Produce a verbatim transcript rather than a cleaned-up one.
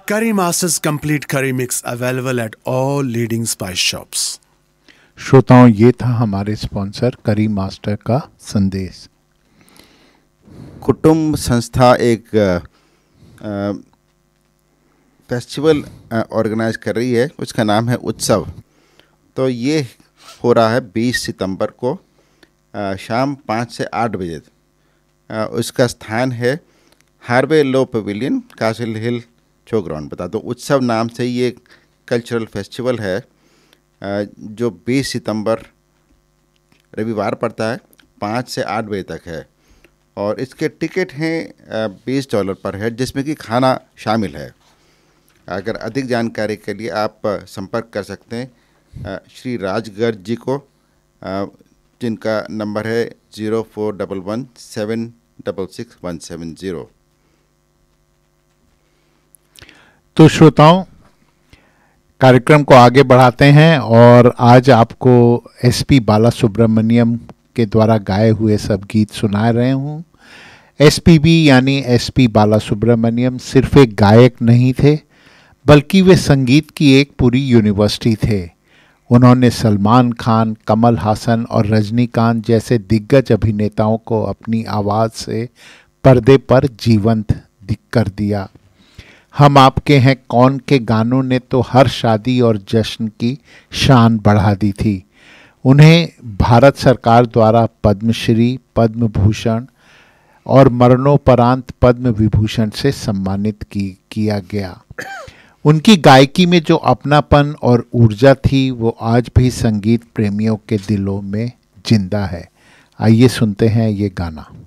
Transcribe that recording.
Curry Masters Complete Curry Mix available at all leading spice shops. श्रोताओं, ये था हमारे स्पॉन्सर करी मास्टर का संदेश। कुटुंब संस्था एक फेस्टिवल ऑर्गेनाइज कर रही है, उसका नाम है उत्सव। तो ये हो रहा है बीस सितंबर को आ, शाम पाँच से आठ बजे। आ, उसका स्थान है हार्वे लो पवेलियन, कासिल हिल, चौग्राउंड। बता दो, उत्सव नाम से ये कल्चरल फेस्टिवल है आ, जो बीस सितंबर रविवार पड़ता है, पाँच से आठ बजे तक है। और इसके टिकट हैं बीस डॉलर पर हेड, जिसमें कि खाना शामिल है। अगर अधिक जानकारी के लिए आप संपर्क कर सकते हैं श्री राजगर्ग जी को, जिनका नंबर है zero four one one seven six six one seven zero. तो श्रोताओं, कार्यक्रम को आगे बढ़ाते हैं और आज आपको एस पी बालासुब्रमण्यम के द्वारा गाए हुए सब गीत सुना रहे हूँ। एस पी बी यानी एस पी बालासुब्रमण्यम सिर्फ एक गायक नहीं थे, बल्कि वे संगीत की एक पूरी यूनिवर्सिटी थे। उन्होंने सलमान खान, कमल हासन और रजनीकांत जैसे दिग्गज अभिनेताओं को अपनी आवाज़ से पर्दे पर जीवंत कर दिया। हम आपके हैं कौन के गानों ने तो हर शादी और जश्न की शान बढ़ा दी थी। उन्हें भारत सरकार द्वारा पद्मश्री, पद्म भूषण और मरणोपरांत पद्म विभूषण से सम्मानित की, किया गया। उनकी गायकी में जो अपनापन और ऊर्जा थी, वो आज भी संगीत प्रेमियों के दिलों में जिंदा है। आइए सुनते हैं ये गाना।